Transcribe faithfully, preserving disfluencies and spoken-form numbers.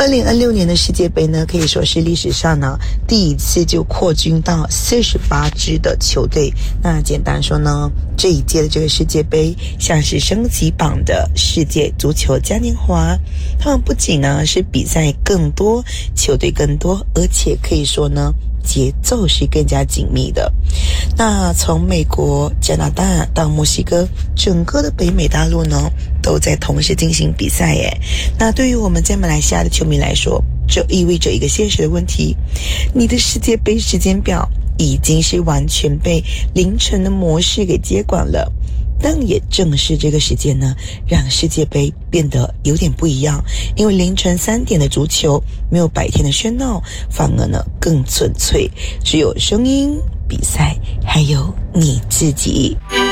二零二六年的世界杯呢，可以说是历史上呢第一次就扩军到四十八支的球队。那简单说呢，这一届的这个世界杯像是升级版的世界足球嘉年华，他们不仅呢是比赛更多，球队更多，而且可以说呢节奏是更加紧密的。那从美国、加拿大到墨西哥，整个的北美大陆呢都在同时进行比赛耶。那对于我们在马来西亚的球迷来说，这意味着一个现实的问题，你的世界杯时间表已经是完全被凌晨的模式给接管了。但也正是这个时间呢，让世界杯变得有点不一样，因为凌晨三点的足球没有白天的喧闹，反而呢更纯粹，只有声音、比赛，还有你自己。